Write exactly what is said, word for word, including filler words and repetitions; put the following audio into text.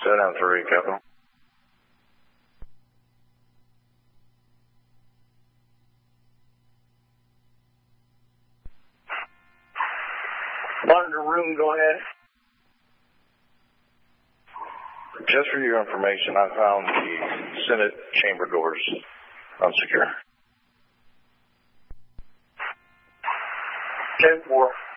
seven three, Capital. Monitor room, go ahead. Just for your information, I found the Senate chamber doors unsecure. ten four.